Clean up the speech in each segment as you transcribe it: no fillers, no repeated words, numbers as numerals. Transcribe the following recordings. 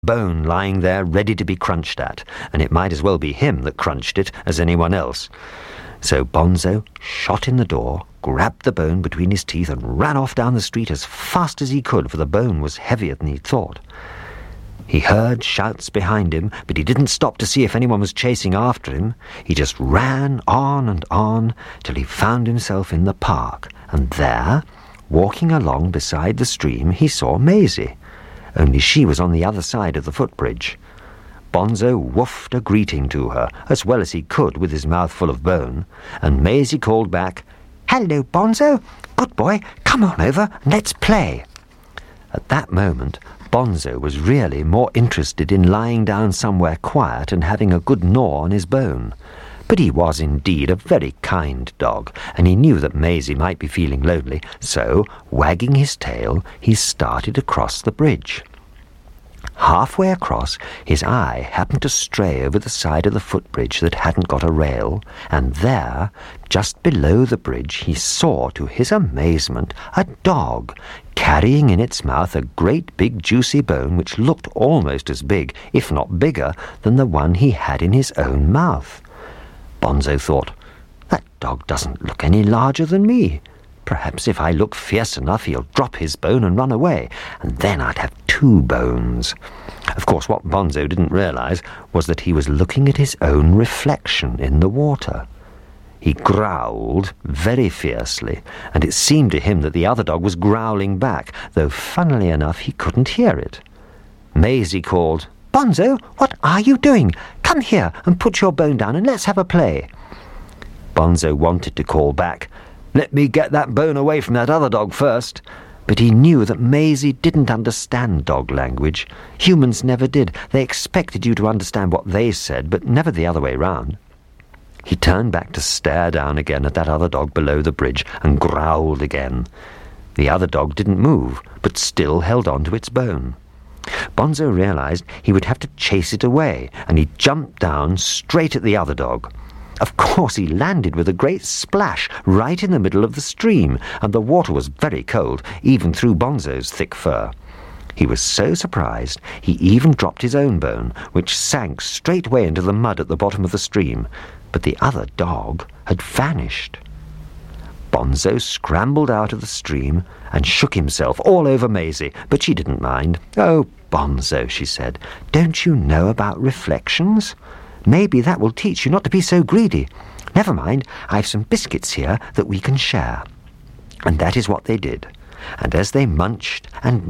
bone lying there ready to be crunched at, and it might as well be him that crunched it as anyone else. So Bonzo shot in the door, grabbed the bone between his teeth, and ran off down the street as fast as he could, for the bone was heavier than he'd thought. He heard shouts behind him, but he didn't stop to see if anyone was chasing after him. He just ran on and on till he found himself in the park, and there, walking along beside the stream, he saw Maisie, only she was on the other side of the footbridge. Bonzo woofed a greeting to her, as well as he could with his mouth full of bone, and Maisie called back, "Hello, Bonzo. Good boy, come on over and let's play." At that moment, Bonzo was really more interested in lying down somewhere quiet and having a good gnaw on his bone. But he was indeed a very kind dog, and he knew that Maisie might be feeling lonely, so, wagging his tail, he started across the bridge. Halfway across, his eye happened to stray over the side of the footbridge that hadn't got a rail, and there, just below the bridge, he saw, to his amazement, a dog, carrying in its mouth a great big juicy bone which looked almost as big, if not bigger, than the one he had in his own mouth. Bonzo thought, "That dog doesn't look any larger than me. Perhaps if I look fierce enough he'll drop his bone and run away, and then I'd have 2 bones." Of course, what Bonzo didn't realize was that he was looking at his own reflection in the water. He growled very fiercely, and it seemed to him that the other dog was growling back, though funnily enough he couldn't hear it. Maisie called, "Bonzo, what are you doing? Come here and put your bone down and let's have a play." Bonzo wanted to call back, "Let me get that bone away from that other dog first," but he knew that Maisie didn't understand dog language. Humans never did. They expected you to understand what they said, but never the other way round. He turned back to stare down again at that other dog below the bridge and growled again. The other dog didn't move, but still held on to its bone. Bonzo realized he would have to chase it away, and he jumped down straight at the other dog. Of course, he landed with a great splash right in the middle of the stream, and the water was very cold, even through Bonzo's thick fur. He was so surprised, he even dropped his own bone, which sank straightway into the mud at the bottom of the stream, but the other dog had vanished. Bonzo scrambled out of the stream and shook himself all over Maisie, but she didn't mind. "Oh, Bonzo," she said, "don't you know about reflections? Maybe that will teach you not to be so greedy. Never mind, I've some biscuits here that we can share." And that is what they did. And as they munched, and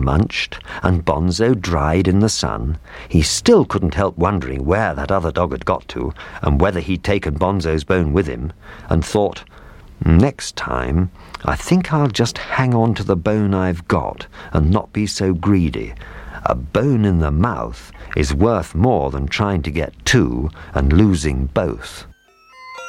Bonzo dried in the sun, he still couldn't help wondering where that other dog had got to, and whether he'd taken Bonzo's bone with him, and thought, "Next time, I think I'll just hang on to the bone I've got, and not be so greedy. A bone in the mouth is worth more than trying to get 2 and losing both."